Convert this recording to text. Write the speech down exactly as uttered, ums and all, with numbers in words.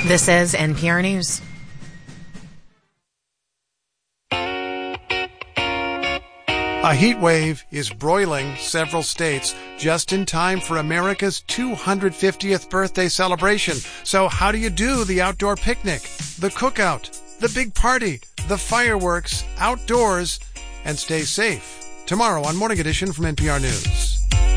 This is N P R News. A heat wave is broiling several states just in time for America's two hundred fiftieth birthday celebration. So how do you do the outdoor picnic, the cookout, the big party, the fireworks, outdoors, and stay safe? Tomorrow on Morning Edition from N P R News.